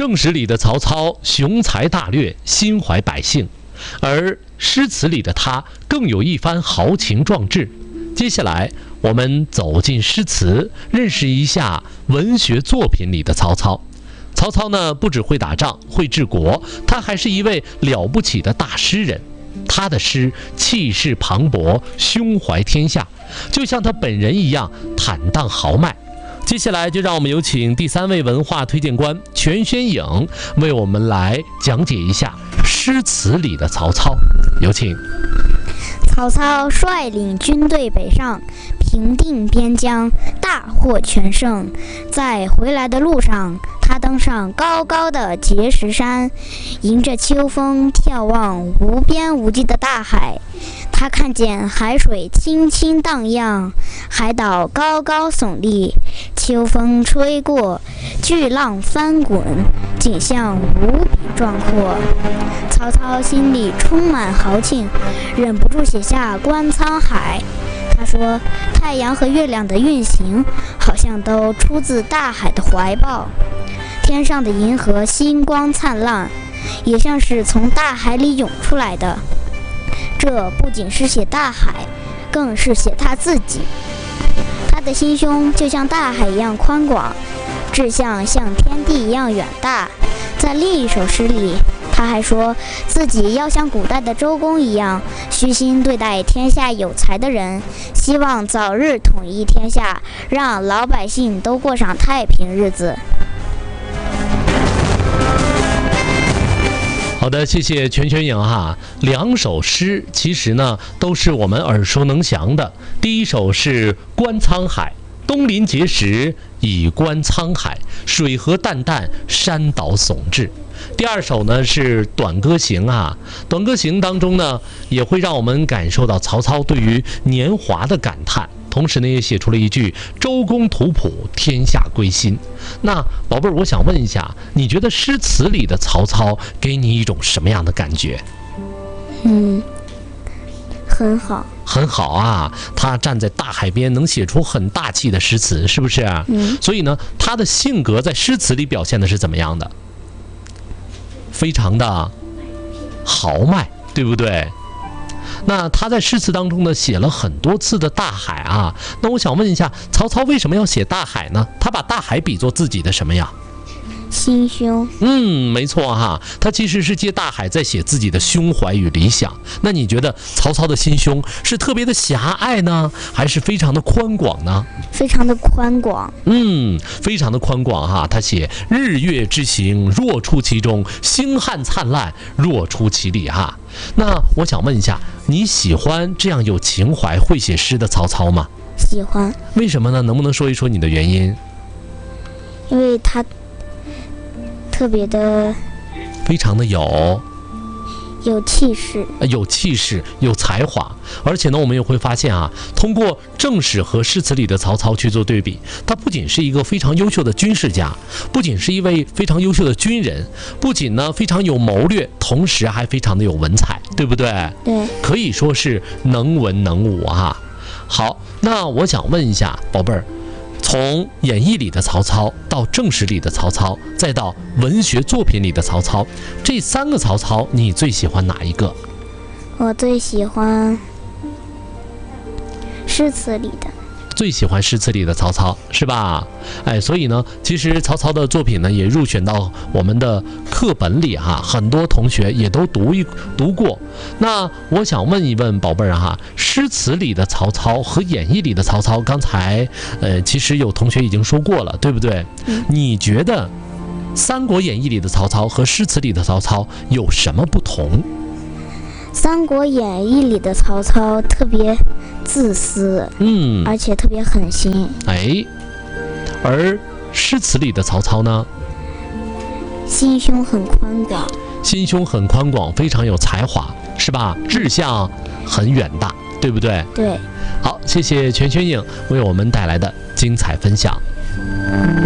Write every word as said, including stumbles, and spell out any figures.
正史里的曹操雄才大略，心怀百姓，而诗词里的他更有一番豪情壮志。接下来我们走进诗词，认识一下文学作品里的曹操。曹操呢，不只会打仗，会治国，他还是一位了不起的大诗人。他的诗气势磅礴，胸怀天下，就像他本人一样坦荡豪迈。接下来就让我们有请第三位文化推荐官全宣颖为我们来讲解一下诗词里的曹操，有请。 曹操率领军队北上，平定边疆，大获全胜。在回来的路上，他登上高高的碣石山，迎着秋风眺望无边无际的大海。他看见海水清清荡漾，海岛高高耸立，秋风吹过，巨浪翻滚，景象无比壮阔。曹操心里充满豪情，忍不住写下《观沧海》。他说，太阳和月亮的运行好像都出自大海的怀抱，天上的银河星光灿烂，也像是从大海里涌出来的。这不仅是写大海，更是写他自己。他的心胸就像大海一样宽广，志向像天地一样远大。在另一首诗里，他还说自己要像古代的周公一样，虚心对待天下有才的人，希望早日统一天下，让老百姓都过上太平日子。 好的，谢谢全宣颖哈。两首诗其实呢都是我们耳熟能详的。第一首是《观沧海》，东临碣石，以观沧海，水何澹澹，山岛竦峙。第二首呢是《短歌行》啊，《短歌行》当中呢也会让我们感受到曹操对于年华的感叹，同时呢也写出了一句周公吐哺，天下归心。那宝贝儿，我想问一下，你觉得诗词里的曹操给你一种什么样的感觉？ 嗯，很好。 很好啊，他站在大海边，能写出很大气的诗词，是不是？ 嗯。 所以呢，他的性格在诗词里表现的是怎么样的？非常的豪迈，对不对？那他在诗词当中呢，写了很多次的大海啊。那我想问一下，曹操为什么要写大海呢？他把大海比作自己的什么呀？ 心胸。 嗯，没错哈，他其实是借大海在写自己的胸怀与理想。那你觉得曹操的心胸是特别的狭隘呢，还是非常的宽广呢？ 非常的宽广。 嗯，非常的宽广哈。他写日月之行，若出其中；星汉灿烂，若出其里哈。那我想问一下，你喜欢这样有情怀、会写诗的曹操吗？ 喜欢。 为什么呢？能不能说一说你的原因？ 因为他特别的， 非常的有有气势， 有气势，有才华。而且呢，我们也会发现啊，通过正史和诗词里的曹操去做对比，他不仅是一个非常优秀的军事家，不仅是一位非常优秀的军人，不仅呢非常有谋略，同时还非常的有文采，对不对？ 对， 可以说是能文能武啊。好，那我想问一下宝贝儿，从演义里的曹操到正史里的曹操，再到文学作品里的曹操，这三个曹操你最喜欢哪一个？ 我最喜欢诗词里的。 最喜欢诗词里的曹操是吧？哎，所以呢，其实曹操的作品呢也入选到我们的课本里哈，很多同学也都读一读过。那我想问一问宝贝儿哈，诗词里的曹操和演义里的曹操，刚才呃其实有同学已经说过了，对不对？ 嗯、 你觉得《三国演义》里的曹操和诗词里的曹操有什么不同？ 《三国演义》里的曹操特别自私， 嗯， 而且特别狠心。 哎，而诗词里的曹操呢， 心胸很宽广， 心胸很宽广，非常有才华，是吧？志向很远大，对不对？ 对。 好，谢谢全宣颖为我们带来的精彩分享。